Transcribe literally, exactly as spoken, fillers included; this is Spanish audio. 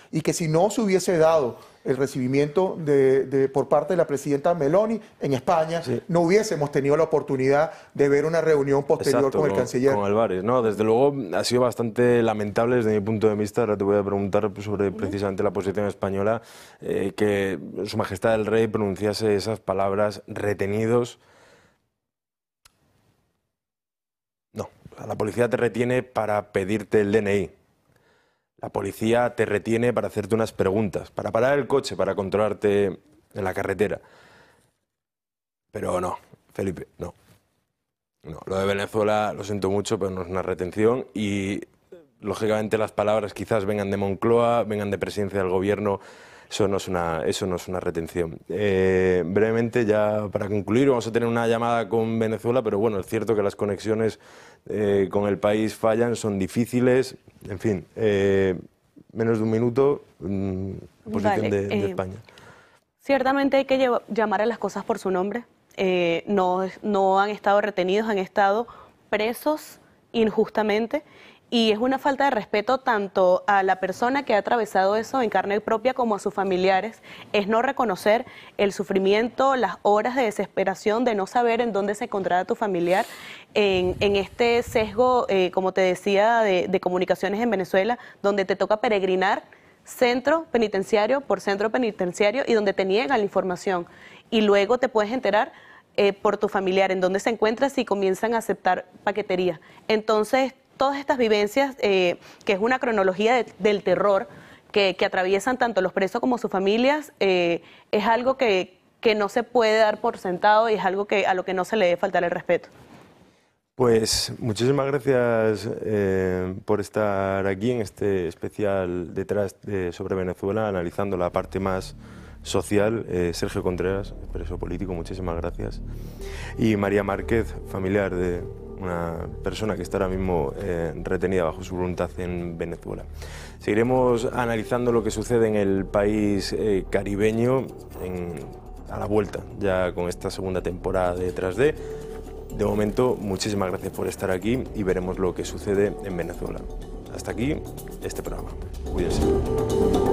y que si no se hubiese dado el recibimiento de, de, por parte de la presidenta Meloni en España, sí. no hubiésemos tenido la oportunidad de ver una reunión posterior Exacto, con el con, canciller. Con Álvarez, no, desde luego ha sido bastante lamentable desde mi punto de vista. Ahora te voy a preguntar sobre precisamente la posición española, eh, que Su Majestad el Rey pronunciase esas palabras, retenidos. No, la policía te retiene para pedirte el D N I. La policía te retiene para hacerte unas preguntas, para parar el coche, para controlarte en la carretera. Pero no, Felipe, no. No, lo de Venezuela, lo siento mucho, pero no es una retención y, lógicamente, las palabras quizás vengan de Moncloa, vengan de presidencia del gobierno, eso no es una, eso no es una retención. Eh, brevemente, ya para concluir, vamos a tener una llamada con Venezuela, pero bueno, es cierto que las conexiones eh, con el país fallan, son difíciles, en fin, eh, menos de un minuto, mmm, posición vale, de, de eh, España. Ciertamente hay que llamar a las cosas por su nombre. Eh, no, no han estado retenidos, han estado presos injustamente y es una falta de respeto tanto a la persona que ha atravesado eso en carne propia como a sus familiares. Es no reconocer el sufrimiento, las horas de desesperación de no saber en dónde se encontraba tu familiar en, en este sesgo, eh, como te decía, de, de comunicaciones en Venezuela, donde te toca peregrinar centro penitenciario por centro penitenciario y donde te niegan la información y luego te puedes enterar eh, por tu familiar en dónde se encuentra si comienzan a aceptar paquetería. Entonces, todas estas vivencias, eh, que es una cronología de, del terror que, que atraviesan tanto los presos como sus familias, eh, es algo que, que no se puede dar por sentado y es algo que, a lo que no se le debe faltar el respeto. Pues muchísimas gracias eh, por estar aquí en este especial detrás de, sobre Venezuela, analizando la parte más social. eh, Sergio Contreras, preso político, muchísimas gracias. Y María Márquez, familiar de una persona que está ahora mismo eh, retenida bajo su voluntad en Venezuela. Seguiremos analizando lo que sucede en el país eh, caribeño en, a la vuelta, ya con esta segunda temporada de Detrás de. De momento, muchísimas gracias por estar aquí y veremos lo que sucede en Venezuela. Hasta aquí este programa. Cuídense.